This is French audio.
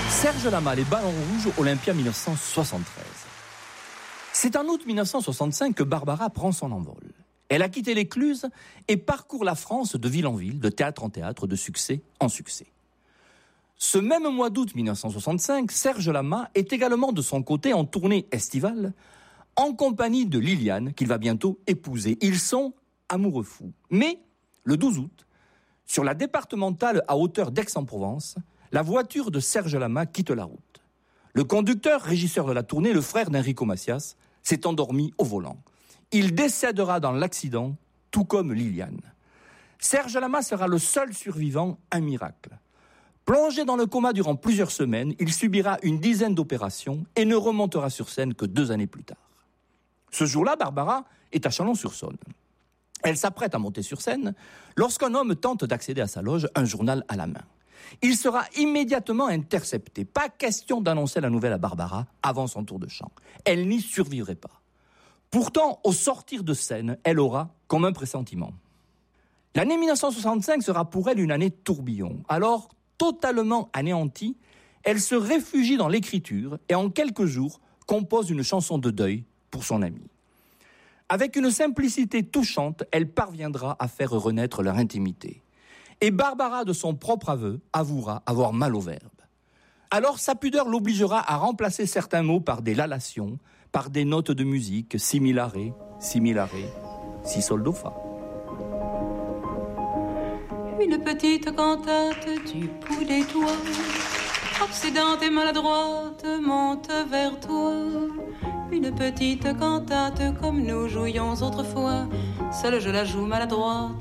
Serge Lama, les Ballons Rouges, Olympia 1973. C'est en août 1965 que Barbara prend son envol. Elle a quitté l'Écluse et parcourt la France de ville en ville, de théâtre en théâtre, de succès en succès. Ce même mois d'août 1965, Serge Lama est également de son côté en tournée estivale, en compagnie de Liliane, qu'il va bientôt épouser. Ils sont amoureux fous. Mais, le 12 août, sur la départementale à hauteur d'Aix-en-Provence, la voiture de Serge Lama quitte la route. Le conducteur, régisseur de la tournée, le frère d'Enrico Macias, s'est endormi au volant. Il décédera dans l'accident, tout comme Liliane. Serge Lama sera le seul survivant, un miracle. Plongé dans le coma durant plusieurs semaines, il subira une dizaine d'opérations et ne remontera sur scène que 2 années plus tard. Ce jour-là, Barbara est à Chalon-sur-Saône. Elle s'apprête à monter sur scène lorsqu'un homme tente d'accéder à sa loge, un journal à la main. Il sera immédiatement intercepté. Pas question d'annoncer la nouvelle à Barbara avant son tour de chant. Elle n'y survivrait pas. Pourtant, au sortir de scène, elle aura comme un pressentiment. L'année 1965 sera pour elle une année tourbillon. Alors, totalement anéantie, elle se réfugie dans l'écriture et en quelques jours compose une chanson de deuil pour son amie. Avec une simplicité touchante, elle parviendra à faire renaître leur intimité. Et Barbara, de son propre aveu, avouera avoir mal au verbe. Alors sa pudeur l'obligera à remplacer certains mots par des lalations, par des notes de musique, similare, similare, si sol do fa. Une petite cantate du poulet toi, obsédante et maladroite, monte vers toi. Une petite cantate comme nous jouions autrefois, seule je la joue maladroite.